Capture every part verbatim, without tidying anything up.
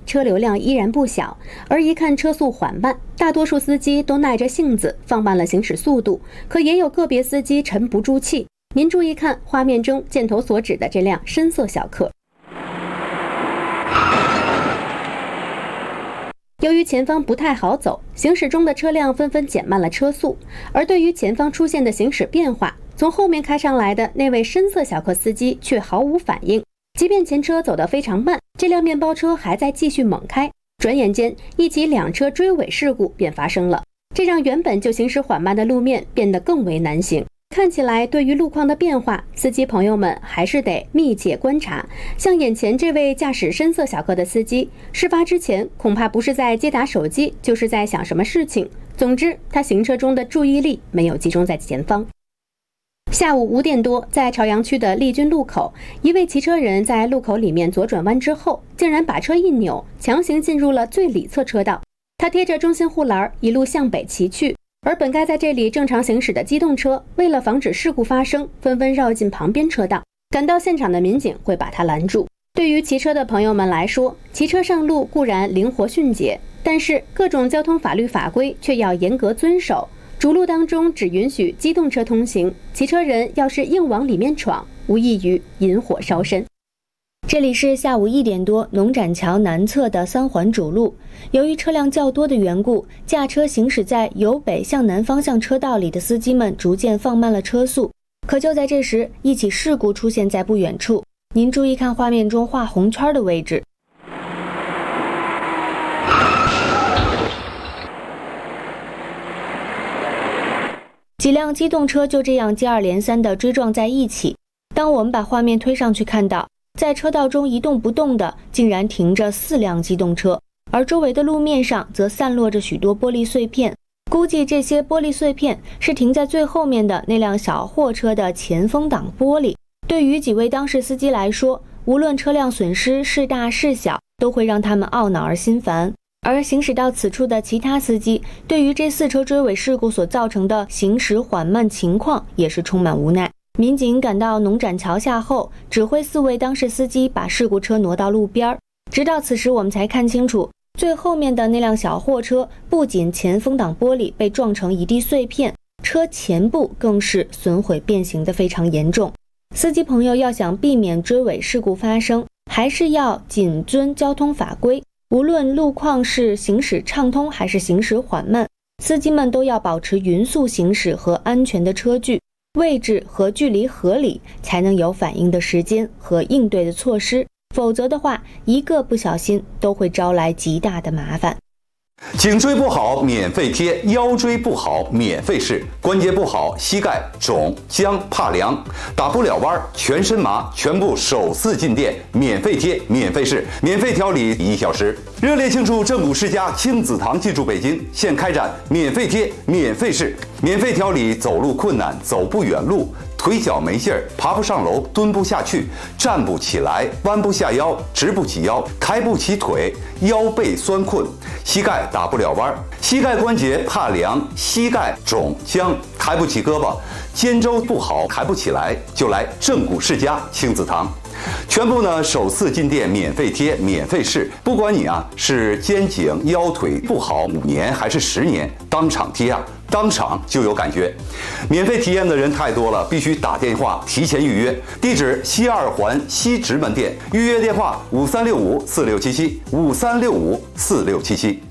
车流量依然不小，而一看车速缓慢，大多数司机都耐着性子放慢了行驶速度，可也有个别司机沉不住气。您注意看画面中箭头所指的这辆深色小客。由于前方不太好走，行驶中的车辆纷纷减慢了车速，而对于前方出现的行驶变化，从后面开上来的那位深色小客司机却毫无反应。即便前车走得非常慢，这辆面包车还在继续猛开，转眼间一起两车追尾事故便发生了，这让原本就行驶缓慢的路面变得更为难行。看起来对于路况的变化，司机朋友们还是得密切观察。像眼前这位驾驶深色小客的司机，事发之前恐怕不是在接打手机，就是在想什么事情。总之，他行车中的注意力没有集中在前方。下午五点多，在朝阳区的丽君路口，一位骑车人在路口里面左转弯之后，竟然把车一扭，强行进入了最里侧车道。他贴着中心护栏一路向北骑去，而本该在这里正常行驶的机动车，为了防止事故发生，纷纷绕进旁边车道。赶到现场的民警会把他拦住。对于骑车的朋友们来说，骑车上路固然灵活迅捷，但是各种交通法律法规却要严格遵守。主路当中只允许机动车通行，骑车人要是硬往里面闯，无异于引火烧身。这里是下午一点多，农展桥南侧的三环主路。由于车辆较多的缘故，驾车行驶在由北向南方向车道里的司机们逐渐放慢了车速。可就在这时，一起事故出现在不远处。您注意看画面中画红圈的位置。几辆机动车就这样接二连三地追撞在一起。当我们把画面推上去，看到在车道中一动不动的竟然停着四辆机动车，而周围的路面上则散落着许多玻璃碎片。估计这些玻璃碎片是停在最后面的那辆小货车的前风挡玻璃。对于几位当事司机来说，无论车辆损失是大是小，都会让他们懊恼而心烦。而行驶到此处的其他司机，对于这四车追尾事故所造成的行驶缓慢情况也是充满无奈。民警赶到农展桥下后，指挥四位当事司机把事故车挪到路边。直到此时，我们才看清楚，最后面的那辆小货车不仅前风挡玻璃被撞成一地碎片，车前部更是损毁变形得非常严重。司机朋友要想避免追尾事故发生，还是要谨遵交通法规。无论路况是行驶畅通还是行驶缓慢，司机们都要保持匀速行驶和安全的车距，位置和距离合理，才能有反应的时间和应对的措施。否则的话，一个不小心都会招来极大的麻烦。 颈椎不好免费贴，腰椎不好免费试，关节不好膝盖肿僵怕凉打不了弯全身麻，全部首次进店免费贴免费试，免费调理一小时。热烈庆祝正骨世家亲子堂进驻北京，现开展免费贴免费试，免费调理走路困难走不远路，腿脚没劲儿，爬不上楼，蹲不下去，站不起来，弯不下腰，直不起腰，抬不起腿，腰背酸困，膝盖打不了弯，膝盖关节怕凉，膝盖肿僵，抬不起胳膊，肩周不好，抬不起来，就来正骨世家亲子堂。全部呢首次进店免费贴免费试，不管你啊是肩颈腰腿不好五年还是十年，当场贴啊当场就有感觉。免费体验的人太多了，必须打电话提前预约。地址西二环西直门店，预约电话五三六五四六七七五三六五四六七七。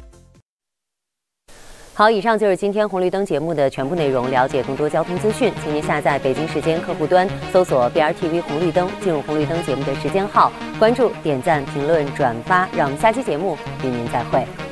好，以上就是今天红绿灯节目的全部内容。了解更多交通资讯，请您下载北京时间客户端，搜索 B R T V 红绿灯，进入红绿灯节目的时间号，关注、点赞、评论、转发。让我们下期节目与您再会。